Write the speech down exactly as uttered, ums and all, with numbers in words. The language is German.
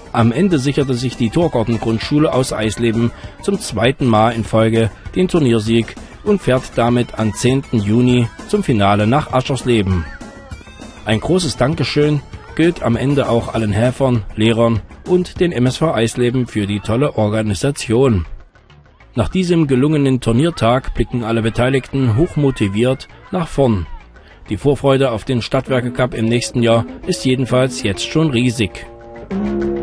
Am Ende sicherte sich die Thurgarten-Grundschule aus Eisleben zum zweiten Mal in Folge den Turniersieg und fährt damit am zehnten Juni zum Finale nach Aschersleben. Ein großes Dankeschön gilt am Ende auch allen Helfern, Lehrern und den M S V Eisleben für die tolle Organisation. Nach diesem gelungenen Turniertag blicken alle Beteiligten hochmotiviert nach vorn. Die Vorfreude auf den Stadtwerke Cup im nächsten Jahr ist jedenfalls jetzt schon riesig.